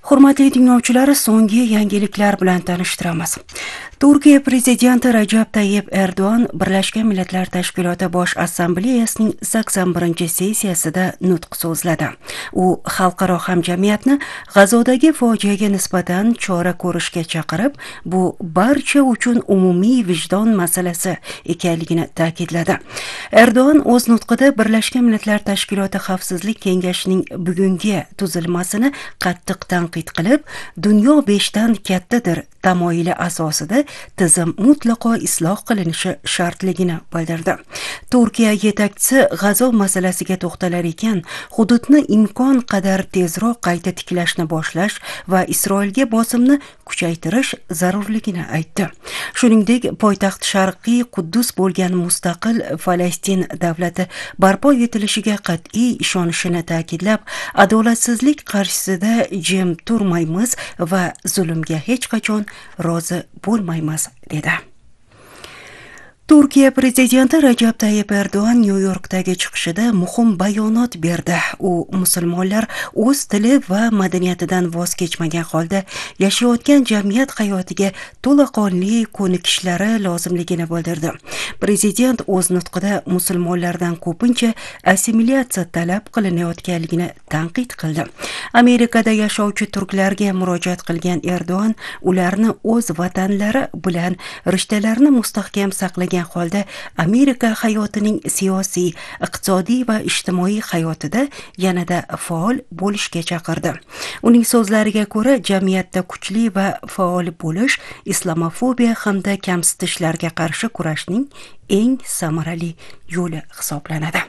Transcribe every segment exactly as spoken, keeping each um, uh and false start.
Hurmatli tinglovchilar, so'nggi yangiliklar bilan tanishtiramiz. Turkiya prezidenti Rajab Tayyip Erdo'g'an Birlashgan Millatlar Tashkiloti Bosh Assambleyasining sakson birinchi sessiyasida nutq so'zladi. U xalqaro hamjamiyatni G'azodagi fojiaga nisbatan chora ko'rishga chaqirib, bu barcha uchun umumiy vijdon masalasi ekanligini ta'kidladi. Erdo'g'an o'z nutqida Birlashgan Millatlar Tashkiloti Xavfsizlik kengashining bugungi tuzilmasini qattiq tanqid qilib, dunyo beshdan kattadir tamoyili asosida tizim mutlaqo isloh qilinishi shartligini bildirdi. Turkiya yetakchisi G'azo masalasiga to'xtalar ekan, hududni imkon qadar tezroq qayta tiklashni boshlash va Isroilga bosimni kuchaytirish zarurligini aytdi. Shuningdek, poytaxt Sharqiy Quddus bo'lgan mustaqil Falastin davlati barpo etilishiga qat'iy ishonishini ta'kidlab, adolatsizlik qarshisida jim turmaymiz va zulmga hech qachon rozi bo'lmaymiz dedi. Turkiya prezidenti Rajab Tayyip Erdo'g'an Nyu-Yorkdagi chiqishida muhim bayonot berdi. U musulmonlar o'z tili va madaniyatidan voz kechmagan holda yashayotgan jamiyat hayotiga to'laqonli ko'nikishlari lozimligini bildirdi. Prezident o'z nutqida musulmonlardan ko'pincha assimilyatsiya talab qilinayotganligini tanqid qildi. Amerikada yashovchi turklarga murojaat qilgan Erdo'g'an ularni o'z vatanlari bilan rishtalarni mustahkam saqlagan holda Amerika hayotining siyosiy, iqtisodiy va ijtimoiy hayotida yanada faol bo'lishga chaqirdi. Uning so'zlariga ko'ra, jamiyatda kuchli va faol bo'lish islamofobiya hamda kamsitishlarga qarshi kurashning eng samarali yo'li hisoblanadi.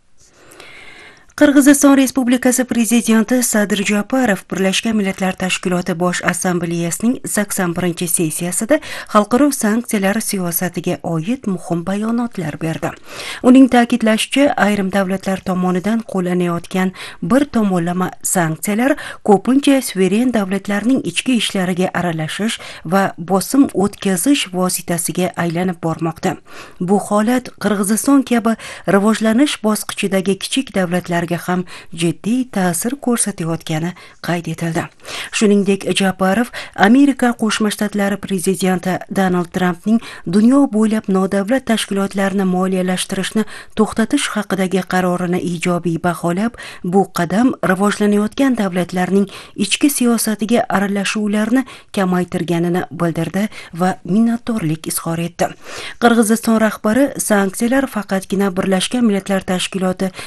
Qirg'iziston Respublikasi prezidenti Sadir Japarov Birlashgan Millatlar Tashkiloti Bosh Assambleyasining sakson birinchi sessiyasida xalqaro sanksiyalar siyosatiga oid muhim bayonotlar berdi. Uning ta'kidlashicha, ayrim davlatlar tomonidan qo'llanayotgan bir tomonlama sanksiyalar ko'pincha suveren davlatlarning ichki ishlariga aralashish va bosim o'tkazish vositasiga aylanib bormoqda. Bu holat Qirg'iziston kabi rivojlanish bosqichidagi kichik davlatlar ham jiddiy ta'sir ko'rsatayotgani qayd etildi. Shuningdek, Japarov Amerika Qo'shma Shtatlari prezidenti Donald Trampning dunyo bo'ylab nodavlat tashkilotlarini moliyalashtirishni to'xtatish haqidagi qarorini ijobiy baholab, bu qadam rivojlanayotgan davlatlarning ichki siyosatiga aralashuvlarni kamaytirganini bildirdi va minnatdorlik izhor etdi. Qirg'iziston rahbari sanksiyalar faqatgina Birlashgan Millatlar Tashkiloti